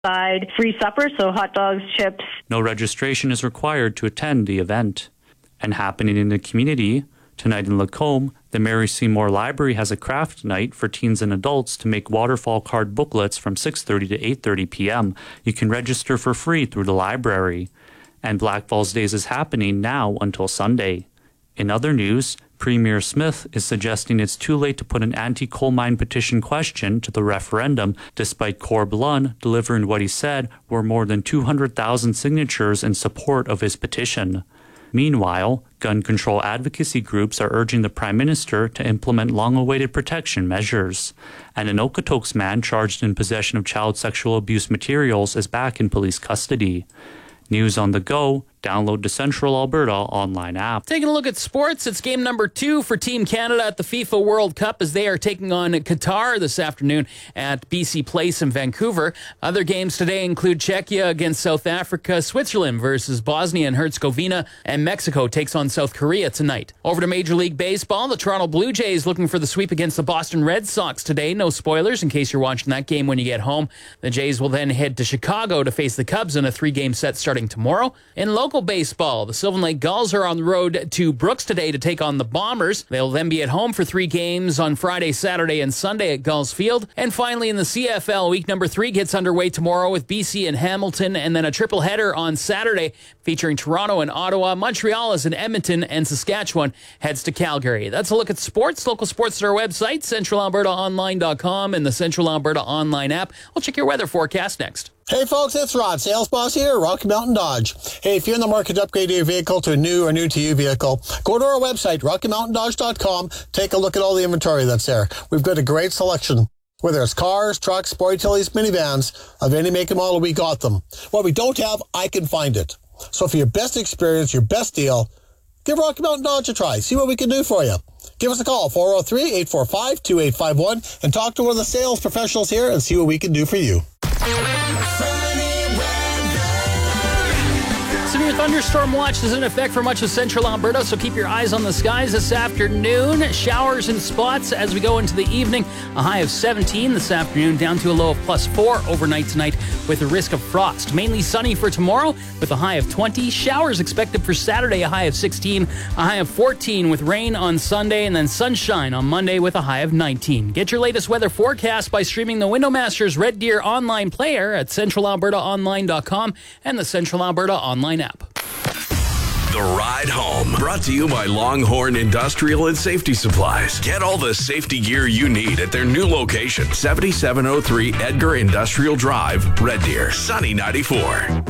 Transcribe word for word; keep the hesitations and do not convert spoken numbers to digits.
side, free supper, so hot dogs, chips. No registration is required to attend the event. And happening in the community, tonight in Lacombe, the Mary Seymour Library has a craft night for teens and adults to make waterfall card booklets from six thirty to eight thirty p.m. You can register for free through the library. And Black Falls Days is happening now until Sunday. In other news, Premier Smith is suggesting it's too late to put an anti-coal mine petition question to the referendum, despite Corb Lund delivering what he said were more than two hundred thousand signatures in support of his petition. Meanwhile, gun control advocacy groups are urging the Prime Minister to implement long-awaited protection measures. And an Okotoks man charged in possession of child sexual abuse materials is back in police custody. News on the go. Download the Central Alberta online app. Taking a look at sports, it's game number two for Team Canada at the FIFA World Cup as they are taking on Qatar this afternoon at B C Place in Vancouver. Other games today include Czechia against South Africa, Switzerland versus Bosnia and Herzegovina, and Mexico takes on South Korea tonight. Over to Major League Baseball, the Toronto Blue Jays looking for the sweep against the Boston Red Sox today. No spoilers in case you're watching that game when you get home. The Jays will then head to Chicago to face the Cubs in a three-game set starting tomorrow. In local baseball, the Sylvan Lake Gulls are on the road to Brooks today to take on the Bombers. They'll then be at home for three games on Friday, Saturday, and Sunday at Gulls Field. And finally, in the C F L, week number three gets underway tomorrow with B C and Hamilton, and then a triple header on Saturday featuring Toronto and Ottawa. Montreal is in Edmonton, and Saskatchewan heads to Calgary. That's a look at sports. Local sports at our website, central alberta online dot com, and the Central Alberta Online app. We'll check your weather forecast next. Hey folks, it's Rod, sales boss here, Rocky Mountain Dodge. Hey, if you're in the market to upgrade your vehicle to a new or new-to-you vehicle, go to our website, rocky mountain dodge dot com. Take a look at all the inventory that's there. We've got a great selection. Whether it's cars, trucks, sport utilities, minivans, of any make and model, we got them. What we don't have, I can find it. So for your best experience, your best deal, give Rocky Mountain Dodge a try. See what we can do for you. Give us a call, four oh three, eight four five, two eight five one, and talk to one of the sales professionals here and see what we can do for you. Severe thunderstorm watch is in effect for much of central Alberta, so keep your eyes on the skies this afternoon. Showers in spots as we go into the evening. A high of seventeen this afternoon, down to a low of plus four overnight tonight with a risk of frost. Mainly sunny for tomorrow with a high of twenty. Showers expected for Saturday, a high of sixteen. A high of fourteen with rain on Sunday, and then sunshine on Monday with a high of nineteen. Get your latest weather forecast by streaming the Windowmasters Red Deer online player at central alberta online dot com and the Central Alberta Online app. The Ride Home, brought to you by Longhorn Industrial and Safety Supplies. Get all the safety gear you need at their new location, seventy-seven oh three Edgar Industrial Drive, Red Deer, Sunny ninety-four.